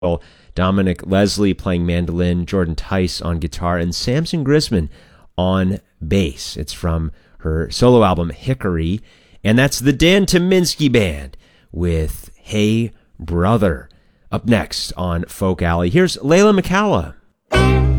Well, Dominic Leslie playing mandolin, Jordan Tice on guitar, and Samson Grisman on bass. It's from her solo album, Hickory, and that's the Dan Tyminski Band with Hey Brother. Up next on Folk Alley, here's Layla McCalla.